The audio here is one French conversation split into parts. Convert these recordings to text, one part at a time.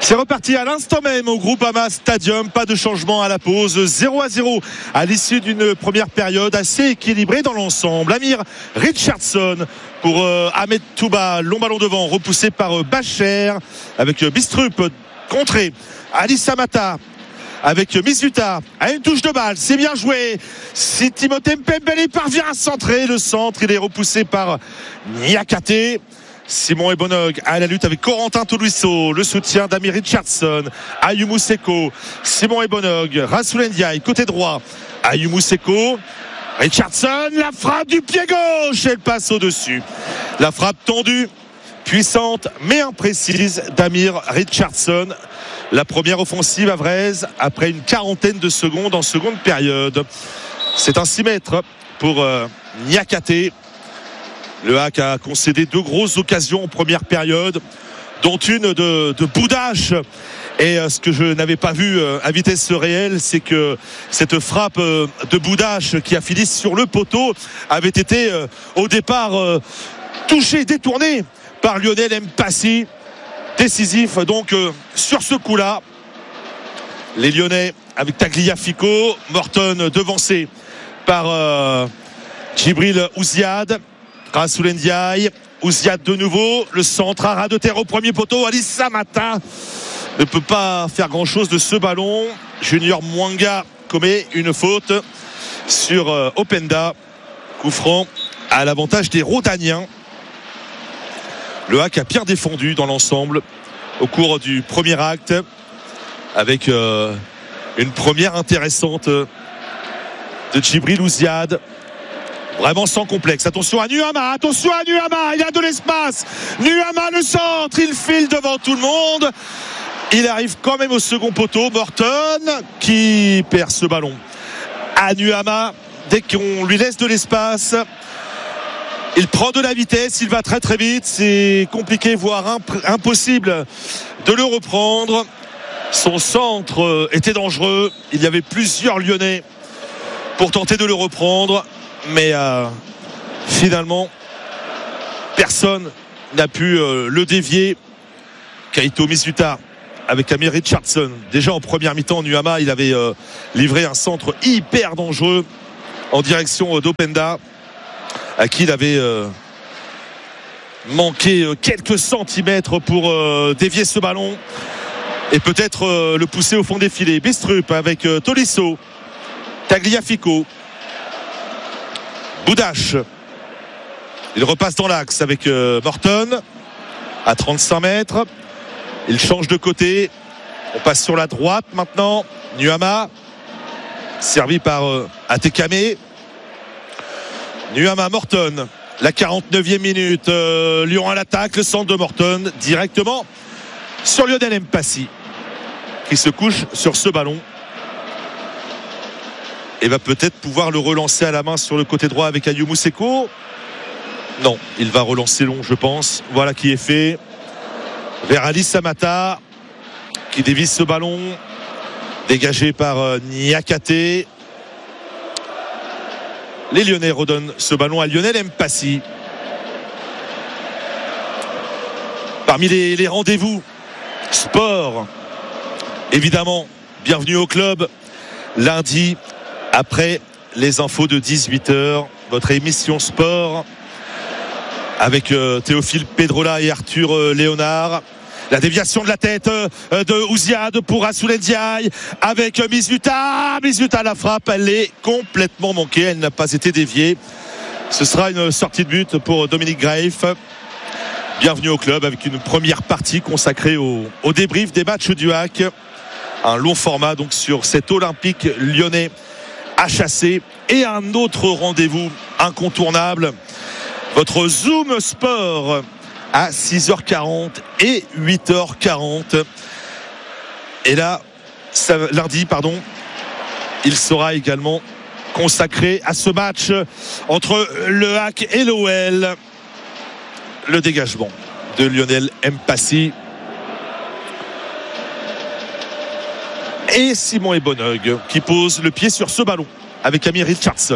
C'est reparti à l'instant même au Groupama Stadium. Pas de changement à la pause. 0-0 à l'issue d'une première période assez équilibrée dans l'ensemble. Amir Richardson pour Ahmed Touba. Long ballon devant, repoussé par Bacher avec Bistrup contré. Ali Samata avec Misuta à une touche de balle, c'est bien joué. Si Timothée Mpembele parvient à centrer, le centre il est repoussé par Niakate. Simon Ebonog à la lutte avec Corentin Tolisso, le soutien d'Amir Richardson, Ayumu Seko, Simon Ebonog, Rassoul Ndiaye côté droit, Ayumu Seko, Richardson, la frappe du pied gauche, elle passe au-dessus. La frappe tendue, puissante mais imprécise d'Amir Richardson. La première offensive à Vraise après une quarantaine de secondes en seconde période. C'est un 6 mètres pour Niakate. Le HAC a concédé 2 grosses occasions en première période, dont une de Boudache. Et ce que je n'avais pas vu à vitesse réelle, c'est que cette frappe de Boudache qui a fini sur le poteau avait été au départ touchée, détournée par Lionel Mpassi. Décisif donc sur ce coup-là. Les Lyonnais avec Tagliafico, Morton devancé par Djibril Ouziad. Rassoul Ndiaye, Ouziad de nouveau, le centre à ras de terre au premier poteau. Ali Samata ne peut pas faire grand chose de ce ballon. Junior Mwanga commet une faute sur Openda. Coup franc à l'avantage des Rodaniens. Le HAC a bien défendu dans l'ensemble au cours du premier acte avec une première intéressante de Djibril Ouziad. Vraiment sans complexe. Attention à Nuama, il y a de l'espace. Nuama le centre, il file devant tout le monde. Il arrive quand même au second poteau. Morton qui perd ce ballon à Nuama. Dès qu'on lui laisse de l'espace, il prend de la vitesse, il va très très vite. C'est compliqué, voire impossible de le reprendre. Son centre était dangereux. Il y avait plusieurs Lyonnais pour tenter de le reprendre. Mais finalement personne n'a pu le dévier. Kaito Misuta avec Amir Richardson. Déjà en première mi-temps, Nuama il avait livré un centre hyper dangereux en direction d'Openda, à qui il avait manqué quelques centimètres pour dévier ce ballon et peut-être le pousser au fond des filets. Bistrup avec Tolisso, Tagliafico, Boudache. Il repasse dans l'axe avec Morton à 35 mètres. Il change de côté. On passe sur la droite maintenant. Nuama servi par Atekame. Nuama, Morton. La 49e minute. Lyon à l'attaque. Le centre de Morton directement sur Lionel Mpassi qui se couche sur ce ballon et va peut-être pouvoir le relancer à la main sur le côté droit avec Ayumu Seko. Non, il va relancer long, je pense. Voilà qui est fait. Vers Ali Samata qui dévisse ce ballon, dégagé par Niakate. Les Lyonnais redonnent ce ballon à Lionel Mpassi. Parmi les rendez-vous sport, évidemment, bienvenue au club. Lundi, après les infos de 18h, votre émission sport avec Théophile Pedrola et Arthur Léonard. La déviation de la tête de Ouziad pour Rassoul Ndiaye avec Misuta. Misuta, la frappe, elle est complètement manquée, elle n'a pas été déviée. Ce sera une sortie de but pour Dominique Graeff. Bienvenue au club avec une première partie consacrée au débrief des matchs du HAC. Un long format donc sur cet Olympique lyonnais HAC et un autre rendez-vous incontournable, votre Zoom Sport à 6h40 et 8h40. Et là, lundi, il sera également consacré à ce match entre le HAC et l'OL. Le dégagement de Lionel Mpassi et Simon Ebonog qui pose le pied sur ce ballon avec Amir Richardson.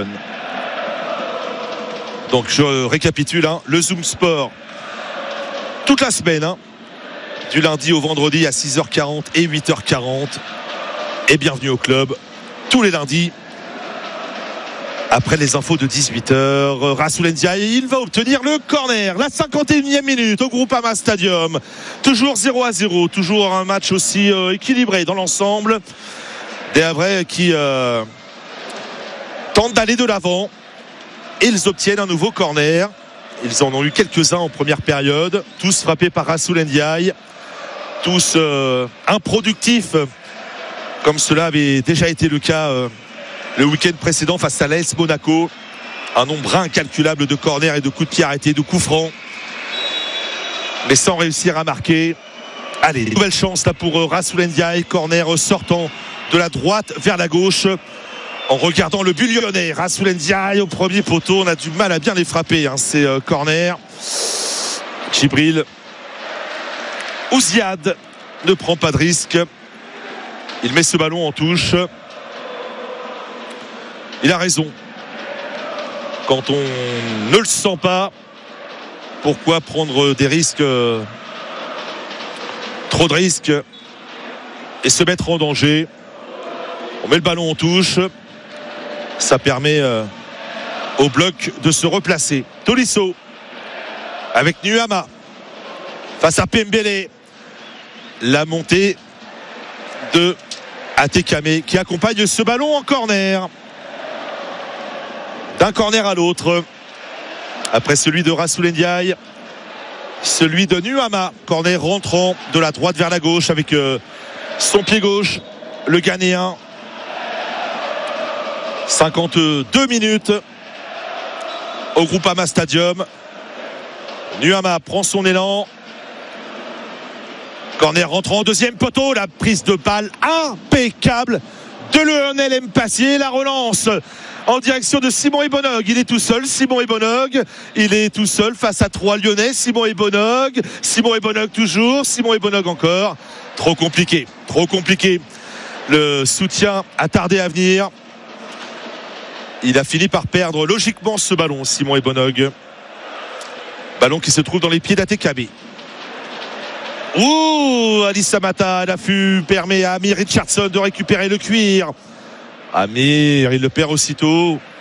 Donc je récapitule, le Zoom Sport toute la semaine du lundi au vendredi à 6h40 et 8h40. Et bienvenue au club tous les lundis après les infos de 18h. Rassoul Ndiaye, il va obtenir le corner, la 51e minute au Groupama Stadium. Toujours 0-0, toujours un match aussi équilibré dans l'ensemble. Des Havrais qui tentent d'aller de l'avant. Et ils obtiennent un nouveau corner. Ils en ont eu quelques-uns en première période, tous frappés par Rassoul Ndiaye, tous improductifs, comme cela avait déjà été le cas le week-end précédent face à l'AS Monaco. Un nombre incalculable de corners et de coups de pied arrêtés, de coups francs, mais sans réussir à marquer. Allez, nouvelle chance là pour Rassoul Ndiaye, corner sortant de la droite vers la gauche. En regardant le but lyonnais, Rassoul Ndiaye au premier poteau, on a du mal à bien les frapper, ces corners. Djibril Ouziad ne prend pas de risque. Il met ce ballon en touche. Il a raison. Quand on ne le sent pas, pourquoi prendre des risques, trop de risques, et se mettre en danger? On met le ballon en touche. Ça permet au bloc de se replacer. Tolisso avec Nuama face à Pembele. La montée de Atekame qui accompagne ce ballon en corner. D'un corner à l'autre. Après celui de Rassoul Ndiaye, celui de Nuama. Corner rentrant de la droite vers la gauche avec son pied gauche, le Ghanéen. 52 minutes au Groupama Stadium. Nuama prend son élan. Corner rentrant en deuxième poteau. La prise de balle impeccable de Lionel Mpassié. La relance en direction de Simon Ebonog. Il est tout seul, Simon Ebonog. Il est tout seul face à 3 Lyonnais. Simon Ebonog. Simon Ebonog toujours. Simon Ebonog encore. Trop compliqué. Trop compliqué. Le soutien a tardé à venir. Il a fini par perdre logiquement ce ballon, Simon Ebonog. Ballon qui se trouve dans les pieds d'Atekame. Ouh, Alice Samata, l'affût permet à Amir Richardson de récupérer le cuir. Amir, il le perd aussitôt.